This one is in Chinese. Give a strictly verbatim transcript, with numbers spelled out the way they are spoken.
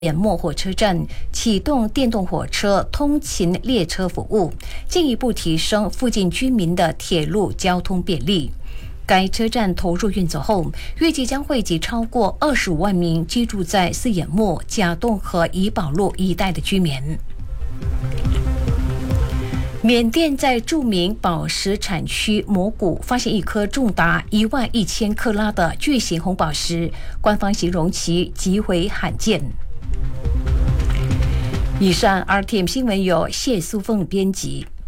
点末火车站启动电动火车通勤列车服务，进一步提升附近居民的铁路交通便利。该车站投入运作后，预计将惠及超过二十五万名居住在四眼木、甲洞和怡保路一带的居民。缅甸在著名宝石产区摩谷发现一颗重达一万一千克拉的巨型红宝石，官方形容其极为罕见。以上 R T M 新闻由谢淑凤编辑，